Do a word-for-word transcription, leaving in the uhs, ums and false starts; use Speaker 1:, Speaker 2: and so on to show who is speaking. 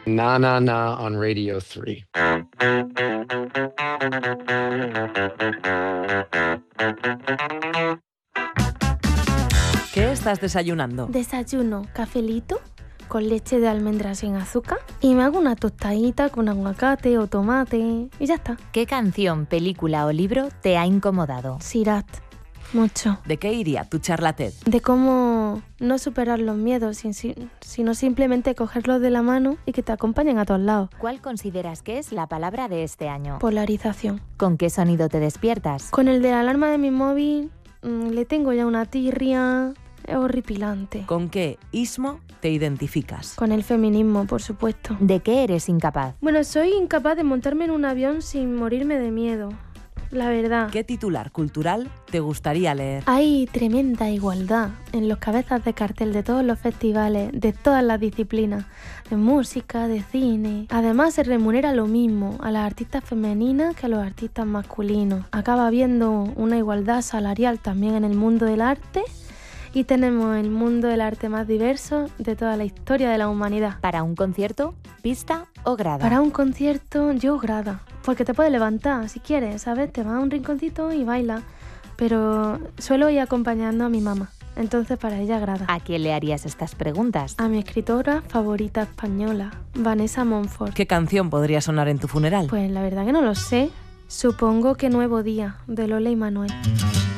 Speaker 1: Na Na Na on Radio three.
Speaker 2: ¿Qué estás desayunando?
Speaker 3: Desayuno cafelito con leche de almendra sin azúcar y me hago una tostadita con aguacate o tomate y ya está.
Speaker 4: ¿Qué canción, película o libro te ha incomodado?
Speaker 3: Sirat, mucho.
Speaker 2: ¿De qué iría tu charla TED?
Speaker 3: De cómo no superar los miedos, sin- sin- sino simplemente cogerlos de la mano y que te acompañen a todos lados.
Speaker 4: ¿Cuál consideras que es la palabra de este año?
Speaker 3: Polarización.
Speaker 4: ¿Con qué sonido te despiertas?
Speaker 3: Con el de la alarma de mi móvil mmm, le tengo ya una tirria, es horripilante.
Speaker 2: ¿Con qué ismo te identificas?
Speaker 3: Con el feminismo, por supuesto.
Speaker 4: ¿De qué eres incapaz?
Speaker 3: Bueno, soy incapaz de montarme en un avión sin morirme de miedo, la verdad.
Speaker 2: ¿Qué titular cultural te gustaría leer?
Speaker 3: Hay tremenda igualdad en los cabezas de cartel de todos los festivales, de todas las disciplinas, de música, de cine. Además se remunera lo mismo a las artistas femeninas que a los artistas masculinos. Acaba habiendo una igualdad salarial también en el mundo del arte y tenemos el mundo del arte más diverso de toda la historia de la humanidad.
Speaker 4: ¿Para un concierto, pista o grada?
Speaker 3: Para un concierto yo grada, porque te puedes levantar si quieres, ¿sabes? Te vas a un rinconcito y baila, pero suelo ir acompañando a mi mamá, entonces para ella grada.
Speaker 4: ¿A quién le harías estas preguntas?
Speaker 3: A mi escritora favorita española, Vanessa Monfort.
Speaker 2: ¿Qué canción podría sonar en tu funeral?
Speaker 3: Pues la verdad que no lo sé, supongo que Nuevo Día, de Lola y Manuel.